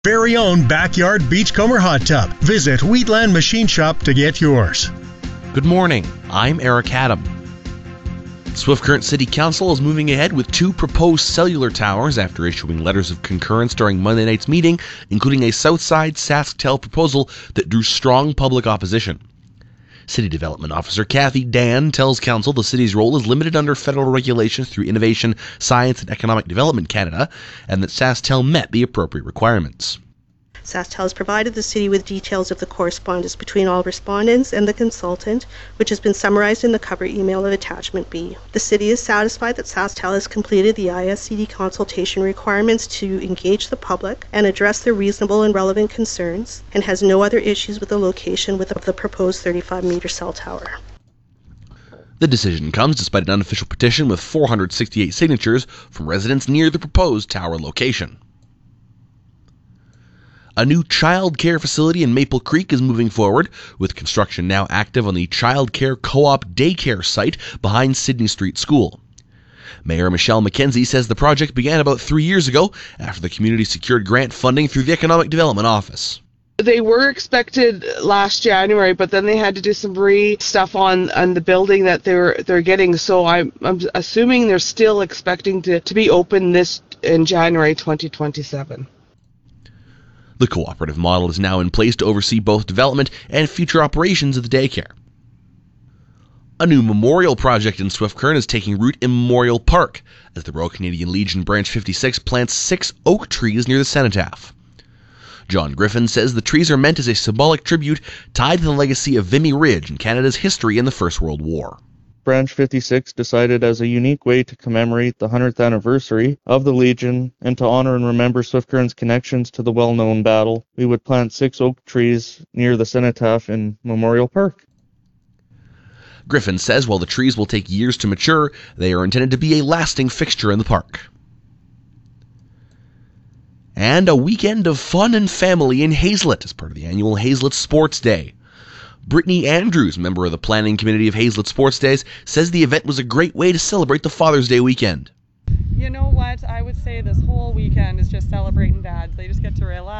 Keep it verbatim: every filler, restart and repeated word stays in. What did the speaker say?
Very own backyard beachcomber hot tub. Visit Wheatland Machine Shop to get yours. Good morning, I'm Eric Adam. Swift Current City Council is moving ahead with two proposed cellular towers after issuing letters of concurrence during Monday night's meeting, including a Southside SaskTel proposal that drew strong public opposition. City Development Officer Kathy Dan tells Council the city's role is limited under federal regulations through Innovation, Science and Economic Development Canada, and that SaskTel met the appropriate requirements. SaskTel has provided the city with details of the correspondence between all respondents and the consultant, which has been summarized in the cover email of Attachment B. The city is satisfied that SaskTel has completed the I S C D consultation requirements to engage the public and address their reasonable and relevant concerns, and has no other issues with the location with the proposed thirty-five meter cell tower. The decision comes despite an unofficial petition with four hundred sixty-eight signatures from residents near the proposed tower location. A new child care facility in Maple Creek is moving forward, with construction now active on the Child Care Co-op daycare site behind Sydney Street School. Mayor Michelle McKenzie says the project began about three years ago after the community secured grant funding through the Economic Development Office. They were expected last January, but then they had to do some re stuff on, on the building that they're they're getting. So I'm I'm assuming they're still expecting to, to be open this in January twenty twenty-seven. The cooperative model is now in place to oversee both development and future operations of the daycare. A new memorial project in Swift Current is taking root in Memorial Park, as the Royal Canadian Legion Branch fifty-six plants six oak trees near the cenotaph. John Griffin says the trees are meant as a symbolic tribute tied to the legacy of Vimy Ridge and Canada's history in the First World War. Branch fifty-six decided as a unique way to commemorate the one hundredth anniversary of the Legion and to honor and remember Swift Current's connections to the well-known battle, we would plant six oak trees near the cenotaph in Memorial Park. Griffin says while the trees will take years to mature, they are intended to be a lasting fixture in the park. And a weekend of fun and family in Hazelet as part of the annual Hazelet Sports Day. Brittany Andrews, member of the planning committee of Hazelet Sports Days, says the event was a great way to celebrate the Father's Day weekend. You know what? I would say this whole weekend is just celebrating dads. They just get to relax.